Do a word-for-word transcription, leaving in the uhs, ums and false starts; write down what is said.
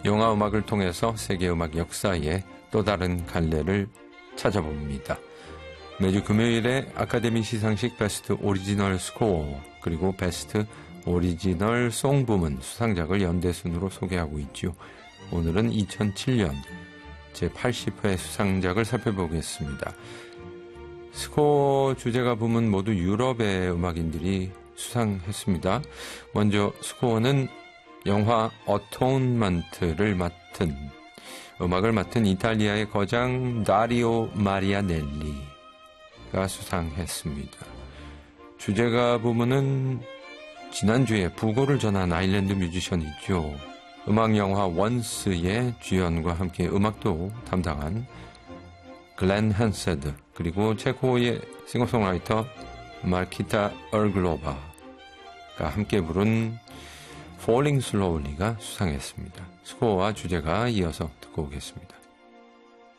영화 음악을 통해서 세계 음악 역사의 또 다른 갈래를 찾아봅니다. 매주 금요일에 아카데미 시상식 베스트 오리지널 스코어 그리고 베스트 오리지널 송 부문 수상작을 연대순으로 소개하고 있죠. 오늘은 이천칠 년 제팔십 회 수상작을 살펴보겠습니다. 스코어 주제가 부문 모두 유럽의 음악인들이 수상했습니다. 먼저 스코어는 영화 어토운먼트를 맡은 음악을 맡은 이탈리아의 거장 다리오 마리아넬리가 수상했습니다. 주제가 부문은 지난주에 부고를 전한 아일랜드 뮤지션이죠. 음악 영화 원스의 주연과 함께 음악도 담당한 글렌 한세드, 그리고 체코의 싱어송라이터 마르키타 얼글로바가 함께 부른 Falling Slowly가 수상했습니다. 스코어와 주제가 이어서 듣고 오겠습니다.